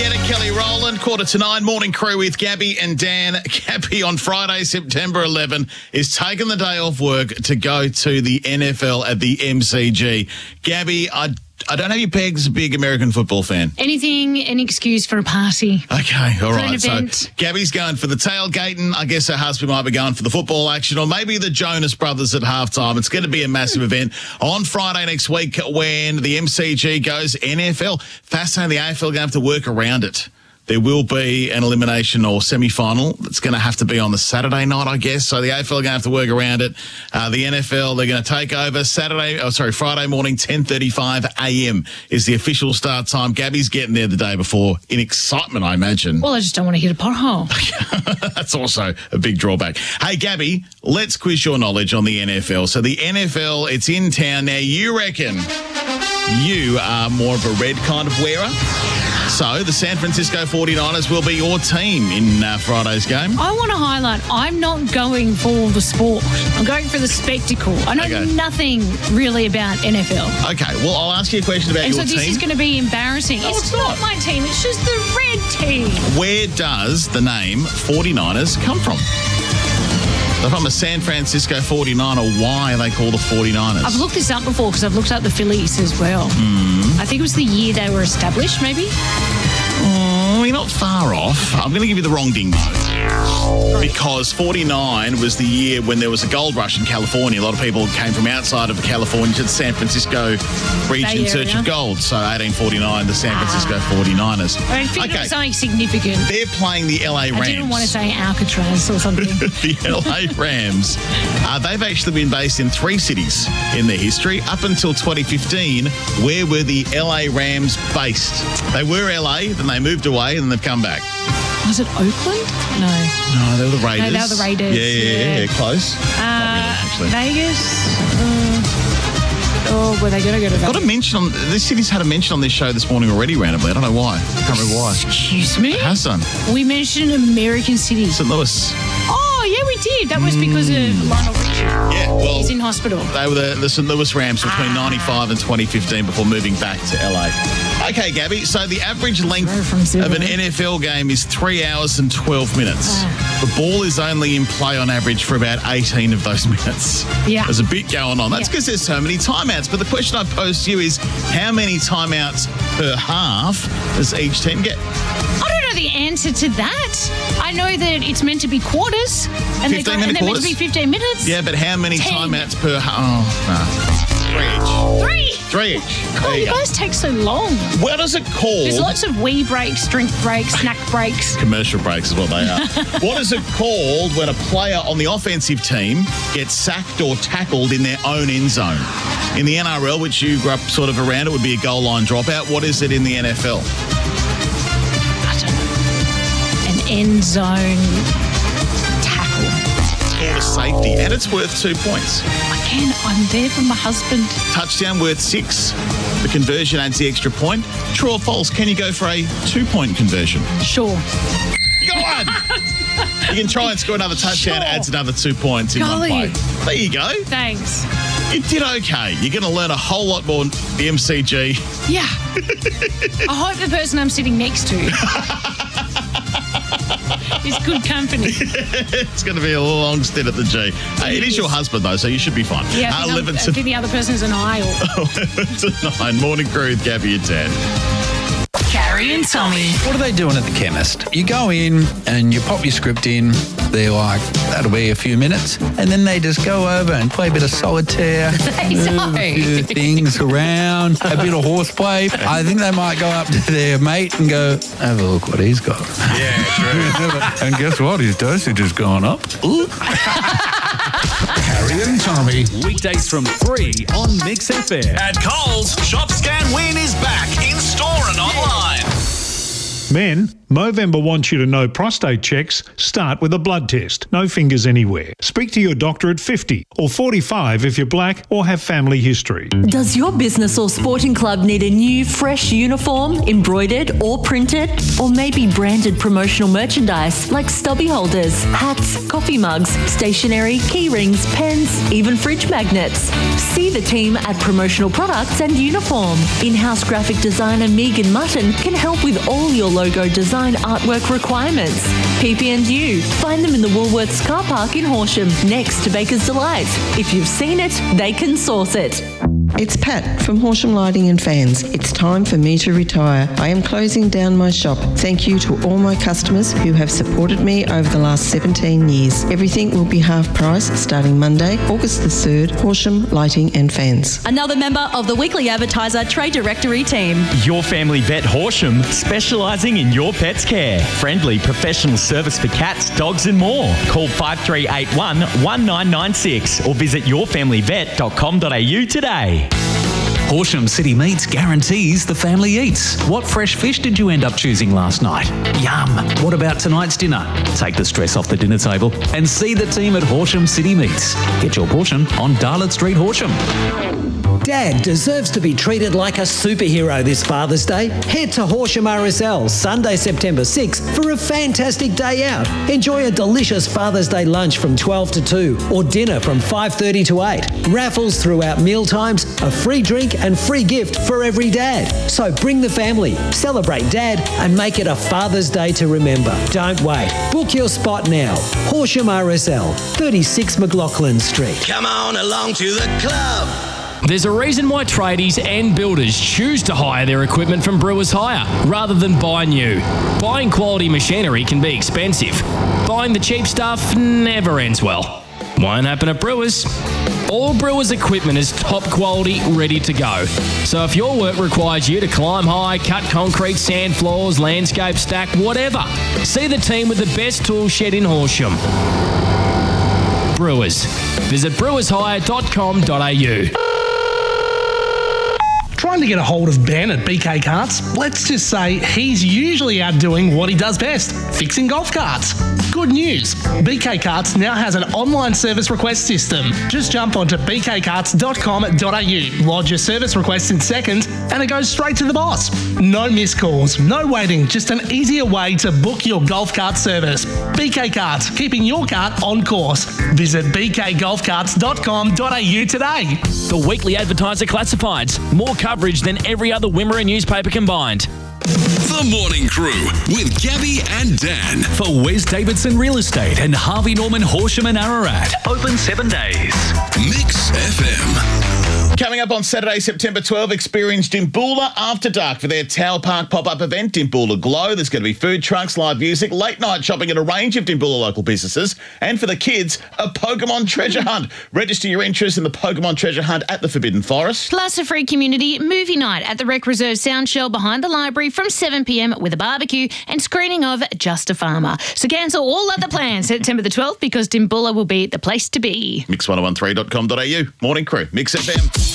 Get it, Kelly Rowland, 8:45, Morning Crew with Gabby and Dan. Gabby on Friday, September 11, is taking the day off work to go to the NFL at the MCG. Gabby, I don't have you pegged as a big American football fan. Anything, an excuse for a party. Okay, all right. An event. So Gabby's going for the tailgating. I guess her husband might be going for the football action, or maybe the Jonas Brothers at halftime. It's going to be a massive event on Friday next week when the MCG goes NFL. Fascinating, the AFL going to have to work around it. There will be an elimination or semi-final that's going to have to be on the Saturday night, I guess. So the AFL are going to have to work around it. The NFL, they're going to take over Friday morning, 10:35 a.m. is the official start time. Gabby's getting there the day before in excitement, I imagine. Well, I just don't want to hit a pothole. That's also a big drawback. Hey, Gabby, let's quiz your knowledge on the NFL. So the NFL, it's in town now. You reckon you are more of a red kind of wearer? So the San Francisco 49ers will be your team in Friday's game. I want to highlight, I'm not going for the sport. I'm going for the spectacle. I know nothing really about NFL. Okay, well, I'll ask you a question about your team. And so this is going to be embarrassing. No, it's not my team. It's just the red team. Where does the name 49ers come from? If I'm a San Francisco 49er, why are they called the 49ers? I've looked this up before because I've looked up the Phillies as well. I think it was the year they were established, maybe. You're not far off. I'm going to give you the wrong ding, though. Because 49 was the year when there was a gold rush in California. A lot of people came from outside of California to the San Francisco region in search of gold. So 1849, the San Francisco 49ers. I think it was something significant. They're playing the LA Rams. I didn't want to say Alcatraz or something. The LA Rams. They've actually been based in 3 cities in their history. Up until 2015, where were the LA Rams based? They were LA, then they moved away, and they've come back. Was it Oakland? No, they were the Raiders. No, they were the Raiders. Yeah, close. Vegas. Were they going to go to Vegas? Got a mention on this city's had a mention on this show this morning already randomly. I don't know why. Can't remember why. Excuse me? It has done. We mentioned American cities. St. Louis. Oh, yeah, we did. That was because of Lionel Richie. Yeah, well, he's in hospital. They were the St. Louis Rams between 95 and 2015 before moving back to LA. Okay, Gabby, so the average length of an NFL game is 3 hours and 12 minutes. The ball is only in play on average for about 18 of those minutes. Yeah. There's a bit going on. That's because there's so many timeouts. But the question I pose to you is, how many timeouts per half does each team get? I don't know the answer to that. I know that it's meant to be quarters. And 15-minute quarters? They're meant to be 15 minutes. Yeah, but how many 10. timeouts per half? 3 each. 3 each. Oh, you guys take so long. What is it called? There's lots of wee breaks, drink breaks, snack breaks. Commercial breaks is what they are. What is it called when a player on the offensive team gets sacked or tackled in their own end zone? In the NRL, which you grew up sort of around, it would be a goal line dropout. What is it in the NFL? I don't know. An end zone tackle. It's called a safety, and it's worth 2 points. Again, I'm there for my husband. Touchdown worth 6. The conversion adds the extra point. True or false? Can you go for a 2-point conversion? Sure. You got one. You can try and score another touchdown. Adds another 2 points in one play. There you go. Thanks. You did okay. You're going to learn a whole lot more the MCG. Yeah. I hope the person I'm sitting next to is good company. It's going to be a long stint at the G. Hey, it is your husband, though, so you should be fine. Yeah, I think the other person's an aisle. 11 to 9. Morning Crew with Gabby and Dan. Carrie and Tommy. What are they doing at the chemist? You go in and you pop your script in. They're like, that'll be a few minutes. And then they just go over and play a bit of solitaire, move a few things around, a bit of horseplay. I think they might go up to their mate and go, have a look what he's got. Yeah, true. And guess what? His dosage has gone up. Ooh. Carrie and Tommy. Weekdays from 3 on Mix FM. At Coles, Shop Scan Win is back in store and online. Men, Movember wants you to know prostate checks start with a blood test. No fingers anywhere. Speak to your doctor at 50 or 45 if you're black or have family history. Does your business or sporting club need a new, fresh uniform, embroidered or printed? Or maybe branded promotional merchandise like stubby holders, hats, coffee mugs, stationery, key rings, pens, even fridge magnets? See the team at Promotional Products and Uniform. In-house graphic designer Megan Mutton can help with all your logo design artwork requirements. PP&U. Find them in the Woolworths car park in Horsham, next to Baker's Delight. If you've seen it, they can source it. It's Pat from Horsham Lighting and Fans. It's time for me to retire. I am closing down my shop. Thank you to all my customers who have supported me over the last 17 years. Everything will be half price starting Monday, August the 3rd. Horsham Lighting and Fans. Another member of the Weekly Advertiser Trade Directory team. Your Family Vet Horsham, specialising in your pet's care. Friendly professional service for cats, dogs and more. Call 5381 1996 or visit yourfamilyvet.com.au today. Horsham City Meats guarantees the family eats. What fresh fish did you end up choosing last night? Yum. What about tonight's dinner? Take the stress off the dinner table and see the team at Horsham City Meats. Get your portion on Darlot Street, Horsham. Dad deserves to be treated like a superhero this Father's Day. Head to Horsham RSL Sunday, September 6 for a fantastic day out. Enjoy a delicious Father's Day lunch from 12 to 2 or dinner from 5:30 to 8. Raffles throughout mealtimes, a free drink and free gift for every dad. So bring the family, celebrate Dad and make it a Father's Day to remember. Don't wait. Book your spot now. Horsham RSL, 36 McLaughlin Street. Come on along to the club. There's a reason why tradies and builders choose to hire their equipment from Brewers Hire rather than buy new. Buying quality machinery can be expensive. Buying the cheap stuff never ends well. Won't happen at Brewers. All Brewers equipment is top quality, ready to go. So if your work requires you to climb high, cut concrete, sand floors, landscape, stack, whatever, see the team with the best tool shed in Horsham. Brewers. Visit brewershire.com.au. Trying to get a hold of Ben at BK Karts? Let's just say he's usually out doing what he does best, fixing golf carts. Good news, BK Karts now has an online service request system. Just jump onto bkkarts.com.au, lodge your service request in seconds, and it goes straight to the boss. No missed calls, no waiting, just an easier way to book your golf cart service. BK Karts, keeping your cart on course. Visit bkgolfcarts.com.au today. The Weekly Advertiser Classifieds. More coverage than every other Wimmera newspaper combined. The Morning Crew with Gabby and Dan. For Wes Davidson Real Estate and Harvey Norman Horsham and Ararat. Open 7 days. Mix FM. Coming up on Saturday, September 12, experience Dimboola After Dark for their Tower Park pop-up event, Dimboola Glow. There's going to be food trucks, live music, late night shopping at a range of Dimboola local businesses, and for the kids, a Pokemon treasure hunt. Register your interest in the Pokemon treasure hunt at the Forbidden Forest. Plus a free community movie night at the Rec Reserve Sound Shell behind the library from 7 p.m. with a barbecue and screening of Just a Farmer. So cancel all other plans September the 12th because Dimboola will be the place to be. Mix1013.com.au. Morning Crew. Mix FM.